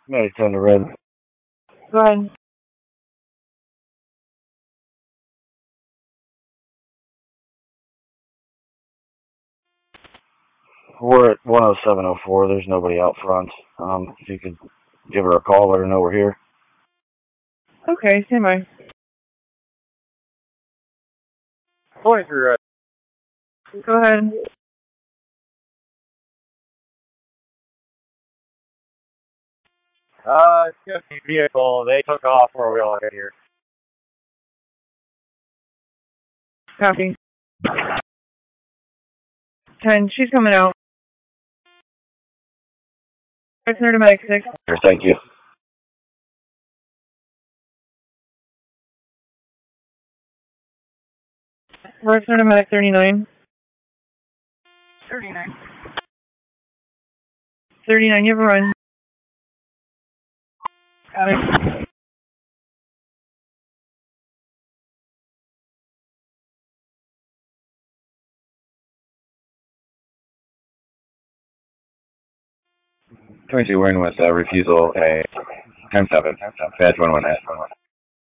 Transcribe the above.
Medic 10 to red. Go ahead. We're at 10704. There's nobody out front. If you could give her a call, let her know we're here. Okay, stand by. 23 red. Go ahead. It's just a vehicle. They took off where we all get here. Copy. 10, she's coming out. Prisoner to medic 6. Here, thank you. Prisoner to medic 39. 39. 39, you have a run. Got it. We're in with refusal A. Time 7. Badge 118.